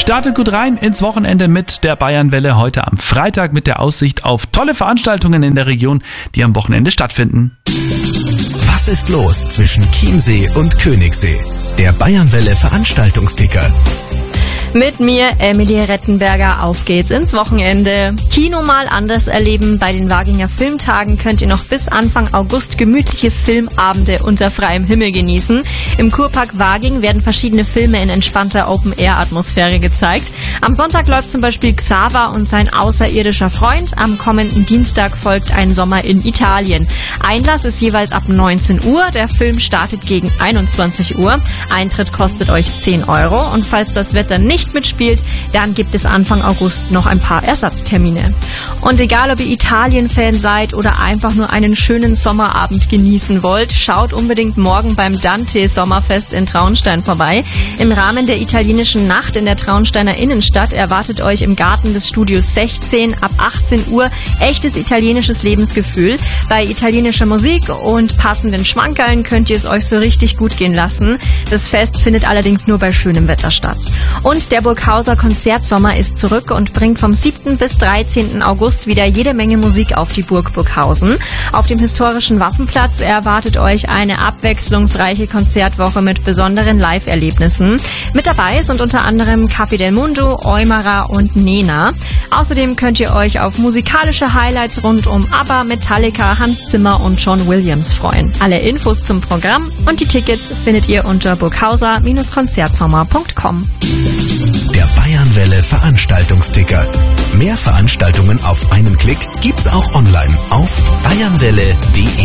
Startet gut rein ins Wochenende mit der Bayernwelle heute am Freitag mit der Aussicht auf tolle Veranstaltungen in der Region, die am Wochenende stattfinden. Was ist los zwischen Chiemsee und Königssee? Der Bayernwelle Veranstaltungsticker. Mit mir, Emilie Rettenberger, auf geht's ins Wochenende. Kino mal anders erleben. Bei den Waginger Filmtagen könnt ihr noch bis Anfang August gemütliche Filmabende unter freiem Himmel genießen. Im Kurpark Waging werden verschiedene Filme in entspannter Open-Air-Atmosphäre gezeigt. Am Sonntag läuft zum Beispiel Xaver und sein außerirdischer Freund. Am kommenden Dienstag folgt Ein Sommer in Italien. Einlass ist jeweils ab 19 Uhr. Der Film startet gegen 21 Uhr. Eintritt kostet euch 10 € und falls das Wetter nicht mitspielt, dann gibt es Anfang August noch ein paar Ersatztermine. Und egal, ob ihr Italien-Fan seid oder einfach nur einen schönen Sommerabend genießen wollt, schaut unbedingt morgen beim Dante Sommerfest in Traunstein vorbei. Im Rahmen der italienischen Nacht in der Traunsteiner Innenstadt erwartet euch im Garten des Studios 16 ab 18 Uhr echtes italienisches Lebensgefühl. Bei italienischer Musik und passenden Schmankerln könnt ihr es euch so richtig gut gehen lassen. Das Fest findet allerdings nur bei schönem Wetter statt. Und der Burghauser Konzertsommer ist zurück und bringt vom 7. bis 13. August wieder jede Menge Musik auf die Burg Burghausen. Auf dem historischen Waffenplatz erwartet euch eine abwechslungsreiche Konzertwoche mit besonderen Live-Erlebnissen. Mit dabei sind unter anderem Café del Mundo, Eumara und Nena. Außerdem könnt ihr euch auf musikalische Highlights rund um ABBA, Metallica, Hans Zimmer und John Williams freuen. Alle Infos zum Programm und die Tickets findet ihr unter burghauser-konzertsommer.com. Der Bayernwelle Veranstaltungsticker. Mehr Veranstaltungen auf einen Klick gibt's auch online auf bayernwelle.de.